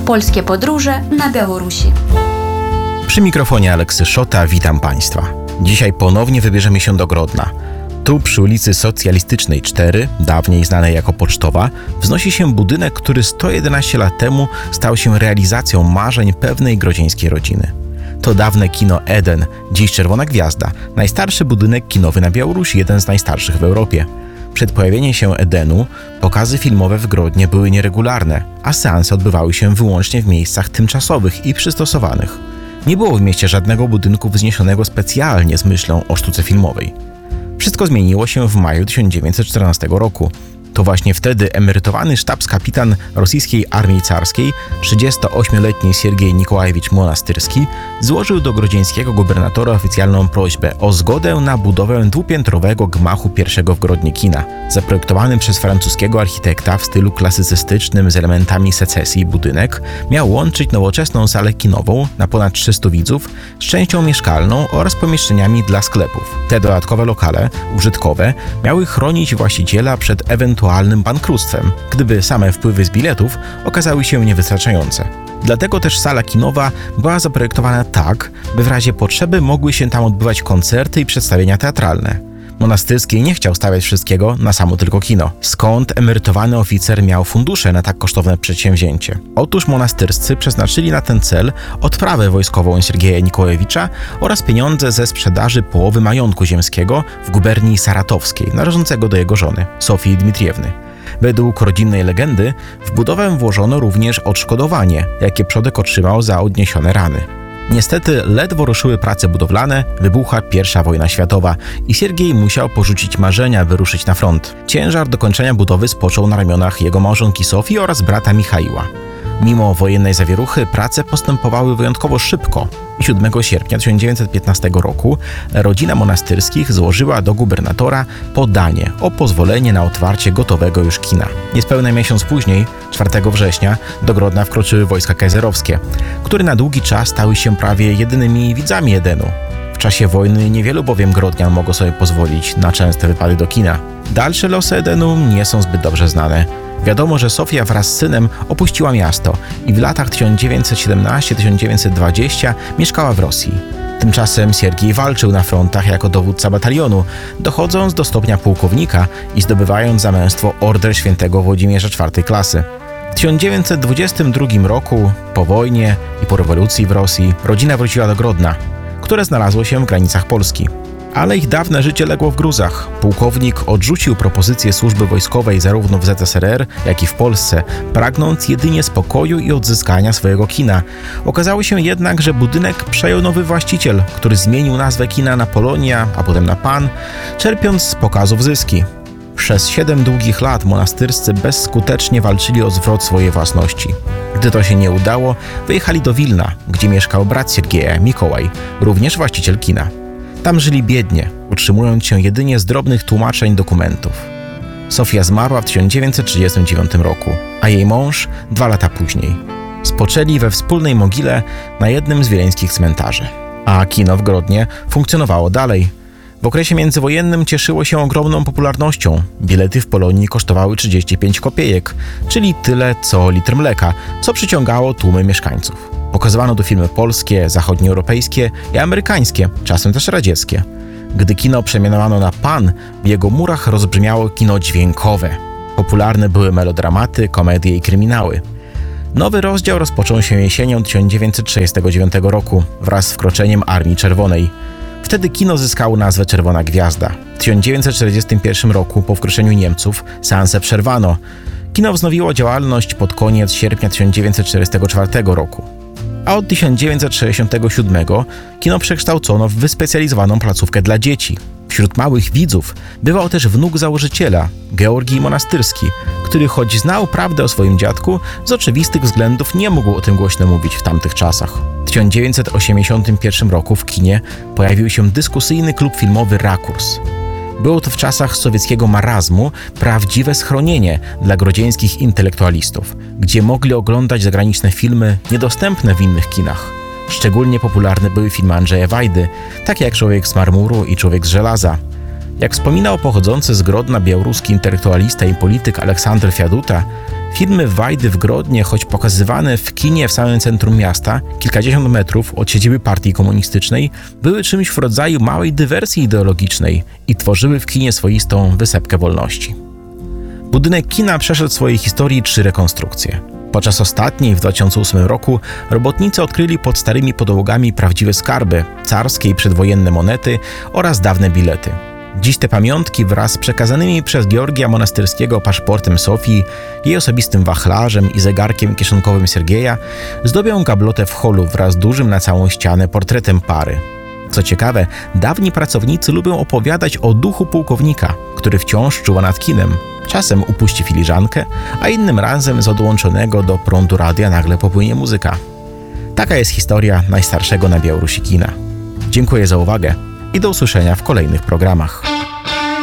Polskie podróże na Białorusi. Przy mikrofonie Aleksy Szota, witam Państwa. Dzisiaj ponownie wybierzemy się do Grodna. Tu przy ulicy Socjalistycznej 4, dawniej znanej jako Pocztowa, wznosi się budynek, który 111 lat temu stał się realizacją marzeń pewnej grodzieńskiej rodziny. To dawne kino Eden, dziś Czerwona Gwiazda, najstarszy budynek kinowy na Białorusi, jeden z najstarszych w Europie. Przed pojawieniem się Edenu pokazy filmowe w Grodnie były nieregularne, a seanse odbywały się wyłącznie w miejscach tymczasowych i przystosowanych. Nie było w mieście żadnego budynku wzniesionego specjalnie z myślą o sztuce filmowej. Wszystko zmieniło się w maju 1914 roku. To właśnie wtedy emerytowany sztabskapitan rosyjskiej armii carskiej, 38-letni Siergiej Nikołajewicz Monastyrski, złożył do grodzieńskiego gubernatora oficjalną prośbę o zgodę na budowę dwupiętrowego gmachu pierwszego w Grodnie kina. Zaprojektowany przez francuskiego architekta w stylu klasycystycznym z elementami secesji budynek miał łączyć nowoczesną salę kinową na ponad 300 widzów z częścią mieszkalną oraz pomieszczeniami dla sklepów. Te dodatkowe lokale, użytkowe, miały chronić właściciela przed ewentualnym bankructwem, gdyby same wpływy z biletów okazały się niewystarczające. Dlatego też sala kinowa była zaprojektowana tak, by w razie potrzeby mogły się tam odbywać koncerty i przedstawienia teatralne. Monastyrski nie chciał stawiać wszystkiego na samo tylko kino. Skąd emerytowany oficer miał fundusze na tak kosztowne przedsięwzięcie? Otóż monastyrscy przeznaczyli na ten cel odprawę wojskową Siergieja Nikołajewicza oraz pieniądze ze sprzedaży połowy majątku ziemskiego w guberni saratowskiej, należącego do jego żony, Sofii Dmitriewny. Według rodzinnej legendy w budowę włożono również odszkodowanie, jakie przodek otrzymał za odniesione rany. Niestety ledwo ruszyły prace budowlane, wybuchła I wojna światowa i Siergiej musiał porzucić marzenia, wyruszyć na front. Ciężar dokończenia budowy spoczął na ramionach jego małżonki Sofii oraz brata Michaiła. Mimo wojennej zawieruchy prace postępowały wyjątkowo szybko i 7 sierpnia 1915 roku rodzina Monastyrskich złożyła do gubernatora podanie o pozwolenie na otwarcie gotowego już kina. Niespełna miesiąc później, 4 września, do Grodna wkroczyły wojska kajzerowskie, które na długi czas stały się prawie jedynymi widzami Edenu. W czasie wojny niewielu bowiem grodnian mogło sobie pozwolić na częste wypady do kina. Dalsze losy Edenu nie są zbyt dobrze znane. Wiadomo, że Sofia wraz z synem opuściła miasto i w latach 1917-1920 mieszkała w Rosji. Tymczasem Siergiej walczył na frontach jako dowódca batalionu, dochodząc do stopnia pułkownika i zdobywając za męstwo Order Świętego Włodzimierza IV klasy. W 1922 roku, po wojnie i po rewolucji w Rosji, rodzina wróciła do Grodna, które znalazło się w granicach Polski. Ale ich dawne życie legło w gruzach. Pułkownik odrzucił propozycję służby wojskowej zarówno w ZSRR, jak i w Polsce, pragnąc jedynie spokoju i odzyskania swojego kina. Okazało się jednak, że budynek przejął nowy właściciel, który zmienił nazwę kina na Polonia, a potem na Pan, czerpiąc z pokazów zyski. Przez 7 długich lat monastyrscy bezskutecznie walczyli o zwrot swojej własności. Gdy to się nie udało, wyjechali do Wilna, gdzie mieszkał brat Siergieja, Mikołaj, również właściciel kina. Tam żyli biednie, utrzymując się jedynie z drobnych tłumaczeń dokumentów. Sofia zmarła w 1939 roku, a jej mąż 2 lata później. Spoczęli we wspólnej mogile na jednym z wileńskich cmentarzy. A kino w Grodnie funkcjonowało dalej. W okresie międzywojennym cieszyło się ogromną popularnością. Bilety w Polonii kosztowały 35 kopiejek, czyli tyle co litr mleka, co przyciągało tłumy mieszkańców. Pokazywano tu filmy polskie, zachodnioeuropejskie i amerykańskie, czasem też radzieckie. Gdy kino przemianowano na Pan, w jego murach rozbrzmiało kino dźwiękowe. Popularne były melodramaty, komedie i kryminały. Nowy rozdział rozpoczął się jesienią 1939 roku wraz z wkroczeniem Armii Czerwonej. Wtedy kino zyskało nazwę Czerwona Gwiazda. W 1941 roku, po wkroczeniu Niemców, seanse przerwano. Kino wznowiło działalność pod koniec sierpnia 1944 roku. A od 1967 kino przekształcono w wyspecjalizowaną placówkę dla dzieci. Wśród małych widzów bywał też wnuk założyciela, Georgij Monastyrski, który choć znał prawdę o swoim dziadku, z oczywistych względów nie mógł o tym głośno mówić w tamtych czasach. W 1981 roku w kinie pojawił się dyskusyjny klub filmowy Rakurs. Było to w czasach sowieckiego marazmu prawdziwe schronienie dla grodzieńskich intelektualistów, gdzie mogli oglądać zagraniczne filmy niedostępne w innych kinach. Szczególnie popularne były filmy Andrzeja Wajdy, takie jak Człowiek z marmuru i Człowiek z żelaza. Jak wspominał pochodzący z Grodna białoruski intelektualista i polityk Aleksander Fiaduta, filmy Wajdy w Grodnie, choć pokazywane w kinie w samym centrum miasta, kilkadziesiąt metrów od siedziby partii komunistycznej, były czymś w rodzaju małej dywersji ideologicznej i tworzyły w kinie swoistą wysepkę wolności. Budynek kina przeszedł w swojej historii 3 rekonstrukcje. Podczas ostatniej w 2008 roku robotnicy odkryli pod starymi podłogami prawdziwe skarby, carskie i przedwojenne monety oraz dawne bilety. Dziś te pamiątki wraz z przekazanymi przez Georgia Monastyrskiego paszportem Sofii, jej osobistym wachlarzem i zegarkiem kieszonkowym Sergeja zdobią gablotę w holu wraz z dużym na całą ścianę portretem pary. Co ciekawe, dawni pracownicy lubią opowiadać o duchu pułkownika, który wciąż czuwa nad kinem. Czasem upuści filiżankę, a innym razem z odłączonego do prądu radia nagle popłynie muzyka. Taka jest historia najstarszego na Białorusi kina. Dziękuję za uwagę i do usłyszenia w kolejnych programach.